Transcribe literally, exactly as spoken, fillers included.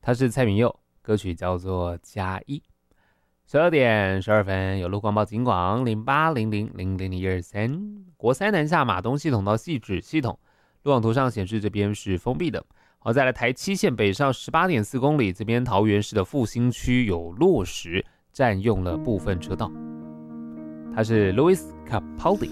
他是蔡明佑，歌曲叫做加一。十二点十二分，有路况报警广零八零零零零零一二三，国三南下马东系统到汐止系统，路网图上显示这边是封闭的。好，再来台七线北上 十八点四公里，这边桃园市的复兴区有落石，占用了部分车道。他是 Louis Capaldi。